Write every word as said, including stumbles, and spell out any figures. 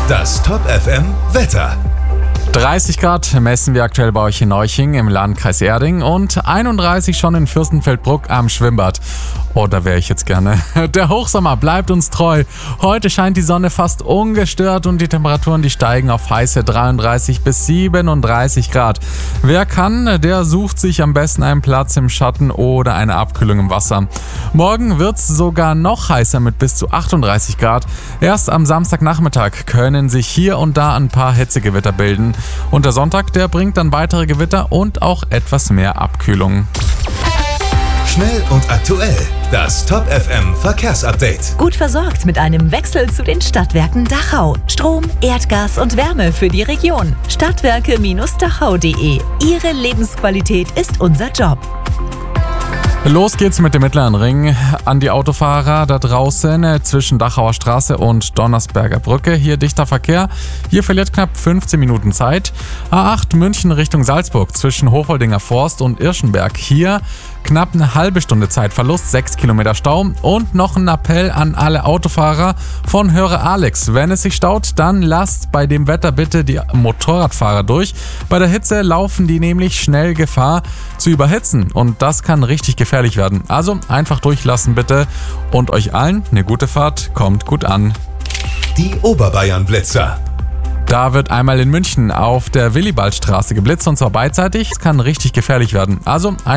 Das Top F M Wetter. dreißig Grad messen wir aktuell bei euch in Neuching im Landkreis Erding und einunddreißig schon in Fürstenfeldbruck am Schwimmbad. Oh, da wäre ich jetzt gerne. Der Hochsommer bleibt uns treu. Heute scheint die Sonne fast ungestört und die Temperaturen, die steigen auf heiße dreiunddreißig bis siebenunddreißig Grad. Wer kann, der sucht sich am besten einen Platz im Schatten oder eine Abkühlung im Wasser. Morgen wird es sogar noch heißer mit bis zu achtunddreißig Grad. Erst am Samstagnachmittag können sich hier und da ein paar Hitzegewitter bilden. Und der Sonntag, der bringt dann weitere Gewitter und auch etwas mehr Abkühlung. Schnell und aktuell. Das Top F M Verkehrsupdate. Gut versorgt mit einem Wechsel zu den Stadtwerken Dachau. Strom, Erdgas und Wärme für die Region. Stadtwerke Dachau punkt de. Ihre Lebensqualität ist unser Job. Los geht's mit dem Mittleren Ring. An die Autofahrer da draußen zwischen Dachauer Straße und Donnersberger Brücke. Hier dichter Verkehr. Hier verliert knapp fünfzehn Minuten Zeit. A acht München Richtung Salzburg zwischen Hochholdinger Forst und Irschenberg. Hier knapp eine halbe Stunde Zeitverlust, sechs Kilometer Stau. Und noch ein Appell an alle Autofahrer von Hörer Alex. Wenn es sich staut, dann lasst bei dem Wetter bitte die Motorradfahrer durch. Bei der Hitze laufen die nämlich schnell Gefahr zu überhitzen. Und das kann richtig gefährlich werden. Also einfach durchlassen bitte. Und euch allen eine gute Fahrt. Kommt gut an. Die Oberbayern-Blitzer. Da wird einmal in München auf der Willibaldstraße geblitzt und zwar beidseitig. Es kann richtig gefährlich werden. Also